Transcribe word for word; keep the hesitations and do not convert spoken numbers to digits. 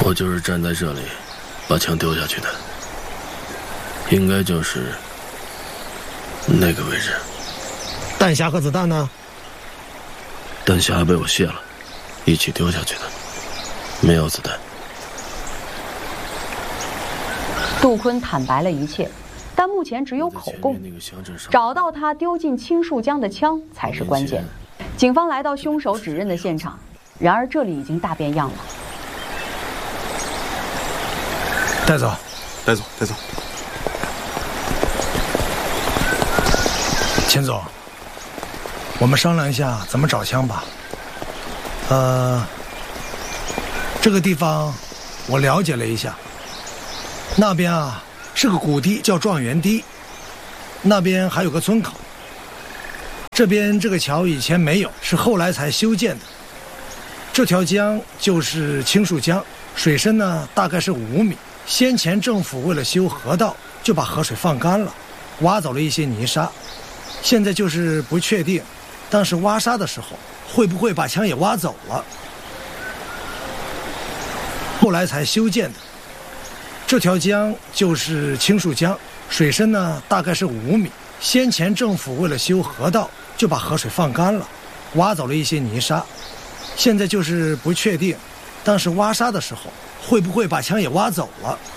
我就是站在这里，把枪丢下去的，应该就是那个位置。 弹匣和子弹呢？ 弹匣被我卸了，一起丢下去的，没有子弹。 杜坤坦白了一切，但目前只有口供，找到他丢进青树江的枪才是关键。警方来到凶手指认的现场，然而这里已经大变样了。 带走， 带走，带走。 秦总，我们商量一下怎么找枪吧。呃，这个地方我了解了一下，那边啊是个谷地，叫状元堤，那边还有个村口。这边这个桥以前没有，是后来才修建的。这条江就是青树江，水深呢大概是五米。先前政府为了修河道，就把河水放干了，挖走了一些泥沙。现在就是不确定，当时挖沙的时候会不会把墙也挖走了，后来才修建的。这条江就是青树江，水深呢大概是五米。先前政府为了修河道，就把河水放干了，挖走了一些泥沙。现在就是不确定，当时挖沙的时候会不会把墙也挖走了。